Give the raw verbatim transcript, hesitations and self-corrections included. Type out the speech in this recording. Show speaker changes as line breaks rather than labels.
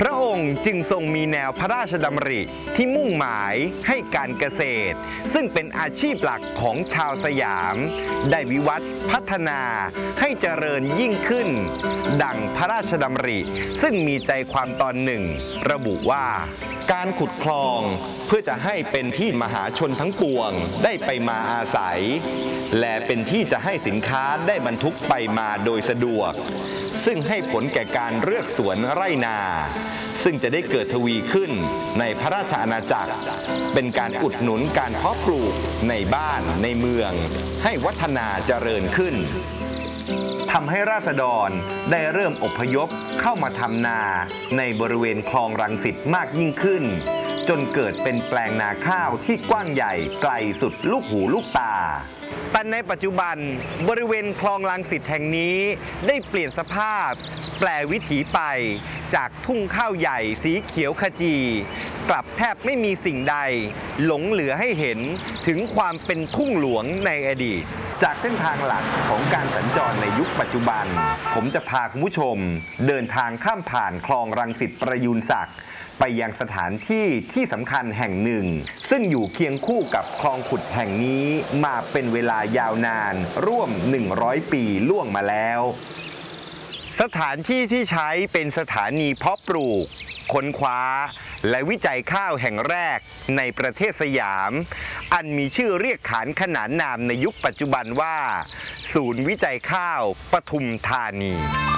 ระองค์จึงทรงมีแนวพระราชดำริที่มุ่งหมายให้การเกษตรซึ่งเป็นอาชีพหลักของชาวสยามได้วิวัฒน์พัฒนาให้เจริญยิ่งขึ้นดังพระราชดำริซึ่งมีใจความตอนหนึ่งระบุว่าการขุดคลองเพื่อจะให้เป็นที่มหาชนทั้งปวงได้ไปมาอาศัยและเป็นที่จะให้สินค้าได้บรรทุกไปมาโดยสะดวกซึ่งให้ผลแก่การเลือกสวนไร่นาซึ่งจะได้เกิดทวีขึ้นในพระราชอาณาจักรเป็นการอุดหนุนการเพาะปลูกในบ้านในเมืองให้วัฒนาเจริญขึ้นทำให้ราษฎรได้เริ่มอพยพเข้ามาทำนาในบริเวณคลองรังสิตมากยิ่งขึ้นจนเกิดเป็นแปลงนาข้าวที่กว้างใหญ่ไกลสุดลูกหูลูกตาแต่ในปัจจุบันบริเวณคลองรังสิตแห่งนี้ได้เปลี่ยนสภาพแปลวิถีไปจากทุ่งข้าวใหญ่สีเขียวขจีกลับแทบไม่มีสิ่งใดหลงเหลือให้เห็นถึงความเป็นทุ่งหลวงในอดีตจากเส้นทางหลักของการสัญจรในยุคปัจจุบันผมจะพาคุณผู้ชมเดินทางข้ามผ่านคลองรังสิตประยูรศักดิ์ไปยังสถานที่ที่สำคัญแห่งหนึ่งซึ่งอยู่เคียงคู่กับคลองขุดแห่งนี้มาเป็นเวลายาวนานร่วมหนึ่งร้อยปีล่วงมาแล้วสถานที่ที่ใช้เป็นสถานีเพาะปลูกค้นคว้าและวิจัยข้าวแห่งแรกในประเทศสยามอันมีชื่อเรียกขานขนานนามในยุคปัจจุบันว่าศูนย์วิจัยข้าวปทุมธานี